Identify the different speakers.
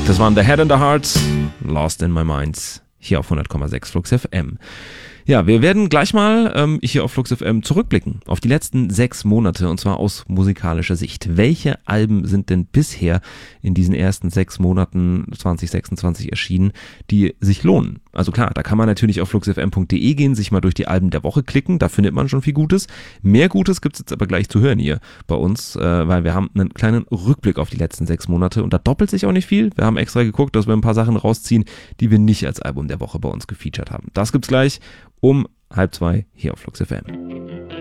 Speaker 1: Das waren The Head and the Heart, Lost in My Mind, hier auf 100,6 Flux FM. Ja, wir werden gleich mal hier auf Flux FM zurückblicken auf die letzten 6 Monate und zwar aus musikalischer Sicht. Welche Alben sind denn bisher in diesen ersten 6 Monaten 2026 erschienen, die sich lohnen? Also klar, da kann man natürlich auf fluxfm.de gehen, sich mal durch die Alben der Woche klicken, da findet man schon viel Gutes. Mehr Gutes gibt es jetzt aber gleich zu hören hier bei uns, weil wir haben einen kleinen Rückblick auf die letzten 6 Monate und da doppelt sich auch nicht viel. Wir haben extra geguckt, dass wir ein paar Sachen rausziehen, die wir nicht als Album der Woche bei uns gefeatured haben. Das gibt's gleich um 1:30 hier auf Flux FM.